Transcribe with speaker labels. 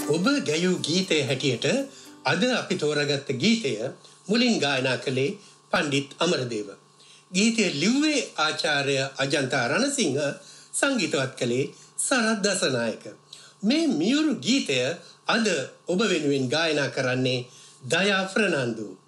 Speaker 1: ඔබ ගැයූ ගීතය හැටියට අද අපි තෝරාගත්ත ගීතය මුලින් ගායනා කළේ පණ්ඩිත් අමරදේව. ගීතය ලිව්වේ ආචාර්ය අජන්තා රණසිංහ, සංගීතවත් කළේ සරත් දසනායක. මේ මියුරු ගීතය අද ඔබ වෙනුවෙන් ගායනා කරන්නේ දයා ෆර්නන්දෝ.